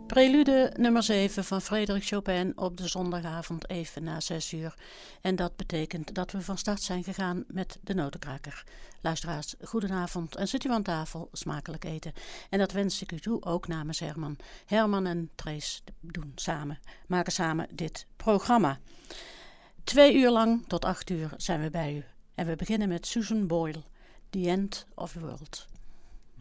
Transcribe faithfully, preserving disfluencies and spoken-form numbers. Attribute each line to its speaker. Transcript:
Speaker 1: Prelude nummer zeven van Frédéric Chopin op de zondagavond even na zes uur. En dat betekent dat we van start zijn gegaan met de Notenkraker. Luisteraars, goedenavond en zit u aan tafel, smakelijk eten. En dat wens ik u toe, ook namens Herman. Herman en Trace doen samen, maken samen dit programma. Twee uur lang tot acht uur zijn we bij u. En we beginnen met Susan Boyle, The End of the World.